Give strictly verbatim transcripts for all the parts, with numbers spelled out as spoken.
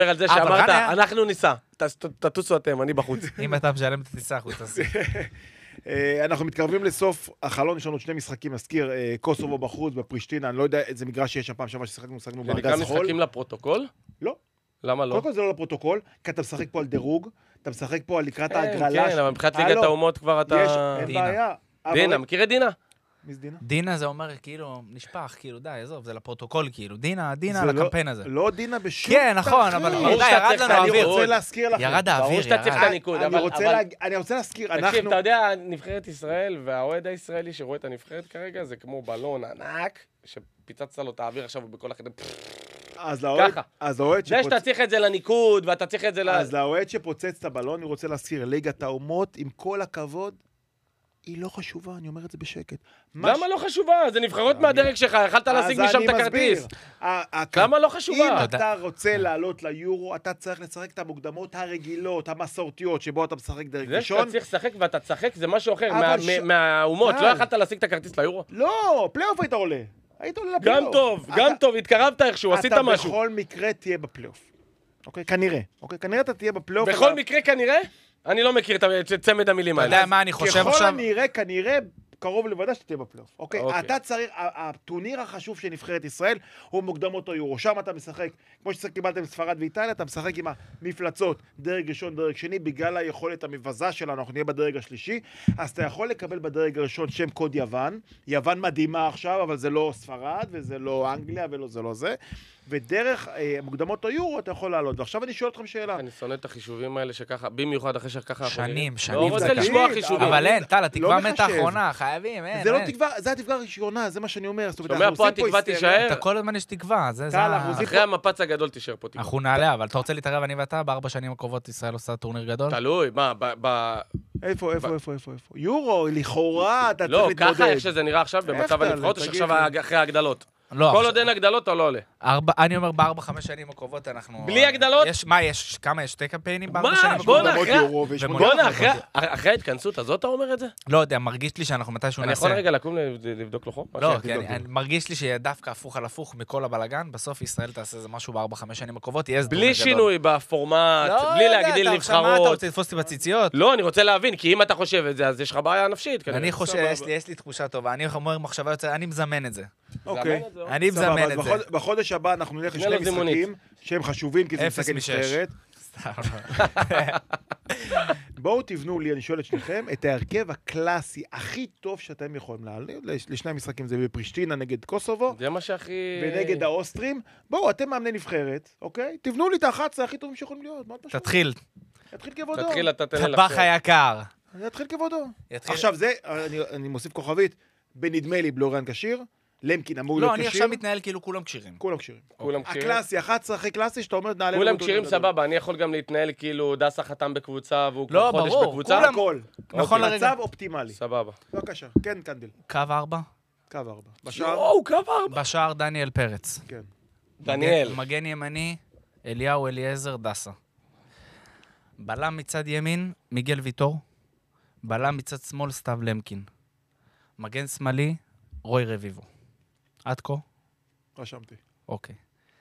על זה שאמרת, אנחנו ניסע, תטוסו אתם, אני בחוץ. אם אתה משלם את הטיסה, אנחנו תעשי. אנחנו מתקרבים לסוף החלון, יש לנו שני משחקים, נזכיר, קוסובו בחוץ, בפרישטינה, אני לא יודע איזה מגרש שיש הפעם שמה ששחקנו, שחקנו בארגז חול. זה נקרא משחקים לפרוטוקול? לא. למה לא? קודם כל זה לא לפרוטוקול, כי אתה משחק פה על דירוג, אתה משחק פה על לקראת ההגרלה. כן, אבל מבחינת ליגת האומות כבר אתה... יש, אין בעיה. דינה, מכיר את דינה? מי זה דינה? דינה זה אומר כאילו, נשפח, כאילו, די, עזוב, זה לפרוטוקול, כאילו, דינה, דינה על הקמפיין הזה. לא דינה בשום... כן, נכון, אבל ירד לנו האוויר. אני רוצה להזכיר לכם. ירד האוויר, ברור שאתה צריך את הניקוד, אבל... אני רוצה להזכיר, אנחנו... תקשיב, אתה יודע, נבחרת ישראל והאוהד הישראלי שרואה את הנבחרת כרגע, זה כמו בלון ענק, שפיצצת לו את האוויר עכשיו בכל החדר. אז האוהד זה שאתה צריך את זה לניקוד, ואתה צריך את זה ל... אז לאוהד שפוצץ את הבלון, אני רוצה להזכיר, ליגת האומות, עם כל הכבוד, היא לא חשובה, אני אומר את זה בשקט. למה לא חשובה? זה נבחרות מהדרג שלך, יכלת להשיג משם את הכרטיס. למה לא חשובה? אם אתה רוצה לעלות ליורו, אתה צריך לשחק את המוקדמות הרגילות, המסורתיות, שבו אתה משחק דרג ראשון. זה שאתה צריך לשחק ואתה תשחק, זה משהו אחר, מהאומות. לא יכלת להשיג את הכרטיס ליורו? לא, פלייאוף היית עולה. היית עולה לפלייאוף. גם טוב, גם טוב, התקרבת איכשהו, עשית משהו. אתה בכל מקרה תהיה בפלייאוף. אוקיי, כנראה. אוקיי, כנראה אתה תהיה בפלייאוף. בכל מקרה כנראה? אני לא מכיר את צמד המילים האלה. אתה יודע מה אני חושב עכשיו? ככל הנראה, כנראה, קרוב לוודא שתהיה בפלייאוף. אוקיי? אתה צריך, הטורניר החשוב של נבחרת ישראל הוא מוקדמות היורו. שם אתה משחק, כמו שקיבלתם ספרד ואיטליה, אתה משחק עם המפלצות, דרג ראשון, דרג שני, בגלל היכולת המבזה שלנו, אנחנו נהיה בדרג השלישי, אז אתה יכול לקבל בדרג הראשון שם קוד יוון. יוון מדהימה עכשיו, אבל זה לא ספרד, וזה לא אנגליה, ולא זה לא זה. ודרך אה, מוקדמות היורו אתה יכול לעלות. ועכשיו אני שואל אתכם שאלה. אני שונא את החישובים האלה שככה, במיוחד אחרי שככה... שנים, שנים. לא רוצה לשמוע חישובים. אבל אין, טל, התקווה מתה האחרונה, חייבים, אין, זה לא תקווה, זה התקווה הראשונה, זה מה שאני אומר. שומע פה התקווה תישאר? אתה כל הזמן יש תקווה, זה... אחרי המפץ הגדול תישאר פה תקווה. אנחנו נעלה, אבל אתה רוצה להתערב אני ואתה, בארבע שנים הקרובות ישראל עושה טורניר גדול? תלוי, מה, ב... איפה, איפה, איפה, איפה, איפה? יורו, לכאורה, אתה צריך להתמודד. לא, ככה איך שזה נראה עכשיו, במצב הנבחרות, שעכשיו אחרי ההגדלות. כל עוד אין הגדלות או לא עולה? אני אומר, בארבע, חמש שנים הקרובות אנחנו... בלי הגדלות? מה, יש, כמה, יש שתי קמפיינים בארבע מה? שנים הקרובות? בואנה, אחרי ההתכנסות הזאת אתה אומר את זה? לא יודע, מרגיש לי שאנחנו מתישהו נעשה... אני יכול רגע לקום לבדוק לו חום? לא, כי מרגיש לי שדווקא הפוך על הפוך מכל הבלגן, בסוף ישראל תעשה איזה משהו בארבע, חמש שנים הקרובות, יהיה סדור גדול. בלי שינוי בפורמט, בלי להגדיל נבחרות. מה, אתה רוצה לתפוס אותי בציציות? לא, אני רוצה להבין, כי אם אתה חושב את זה, אז יש לך בעיה נפשית. אני חושב, יש לי תחושה טובה, אני אומר מחשבה יוצא, אני מזמן את זה. אוקיי. אני מזמן את זה. בחודש הבא אנחנו נלך לשני משחקים שהם חשובים, כי זה משחקי נבחרת. בואו תבנו לי, אני שואל את שניכם, את ההרכב הקלאסי הכי טוב שאתם יכולים להעלות. לשני המשחקים זה בפרישטינה נגד קוסובו. זה מה שהכי... ונגד האוסטרים. בואו, אתם מאמני נבחרת, אוקיי? תבנו לי את האחת עשרה הכי טובים שיכולים להיות. תתחיל. תתחיל כבודו. תתחיל, אתה תן לי טבח היקר. תתחיל כבודו. עכשיו זה, אני מוסיף כוכבית, בנדמה לי בלוריאן כשיר. למקין אמור להיות כשיר. לא, אני עכשיו מתנהל כאילו כולם כשירים. כולם כשירים. כולם כשירים. הקלאסי, אחת עשרה הכי קלאסי, שאתה אומר, נעלה... כולם כשירים סבבה, אני יכול גם להתנהל כאילו דסה חתם בקבוצה, והוא כבר חודש בקבוצה. לא, ברור, נכון לרגע. מצב אופטימלי. סבבה. בבקשה, כן, קנדיל. קו ארבע? קו ארבע. בשער? או, קו ארבע. בשער דניאל פרץ. כן. דניאל. מגן ימני, אליהו אליעזר דסה. בלם מצד ימין, מיגל ויטור. בלם מצד שמאל, סתיו למקין. מגן שמאלי, רוי רביבו. עד כה? רשמתי. אוקיי.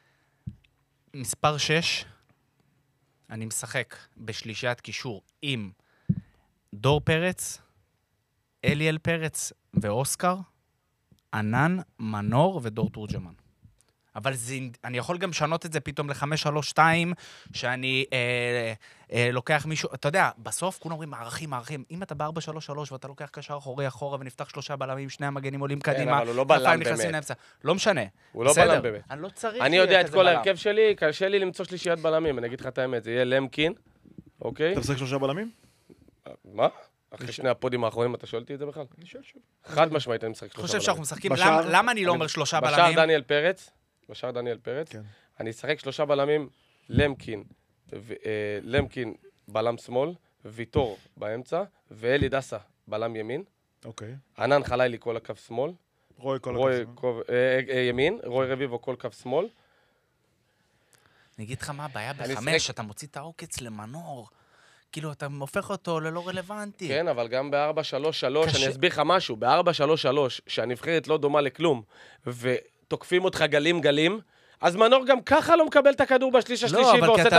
מספר שש, אני משחק בשלישיית קישור עם דור פרץ, אליאל פרץ ואוסקר, ענן, מנור ודור תורג'מן. אבל זה, אני יכול גם לשנות את זה פתאום ל-חמש שלוש שתיים, שאני אה, אה, לוקח מישהו, אתה יודע, בסוף כולם אומרים מערכים, מערכים, אם אתה ב-ארבע שלוש שלוש ואתה לוקח קשר אחורי אחורה ונפתח שלושה בלמים, שני המגנים עולים קדימה, אבל הוא לא בלם באמת. לא משנה. הוא לא בלם באמת. אני לא צריך... אני יודע את כל ההרכב שלי, קשה לי למצוא שלישיית בלמים, אני אגיד לך את האמת, זה יהיה למקין, אוקיי? אתה משחק שלושה בלמים? מה? אחרי שני הפודים האחרונים, אתה שואלתי את זה בכלל? אני שואל שוב. חד משמעית, אני משחק שלושה חושב שאנחנו משחקים, בשער- למה אני לא אומר שלושה בשער בלמים? דניאל פרץ, בשער דניאל פרץ, כן. אני אשחק שלושה בלמים, למקין, ו- אה, למקין בלם שמאל, ויטור באמצע, ואלי דסה בלם ימין, אוקיי. ענן חלילי כל הקו שמאל, רוי כל רוי הקו. קו- אה, אה, ימין, רוי רביבו כל קו שמאל, אני אגיד לך מה הבעיה אני בחמש, שחק- אתה מוציא את העוקץ למנור. כאילו, אתה הופך אותו ללא רלוונטי. כן, אבל גם ב-ארבע שלוש שלוש, קשה. אני אסביר לך משהו, ב-ארבע שלוש שלוש, שהנבחרת לא דומה לכלום, ותוקפים אותך גלים גלים, אז מנור גם ככה לא מקבל את הכדור בשליש השלישי, לא, אבל ועושה כי את אתה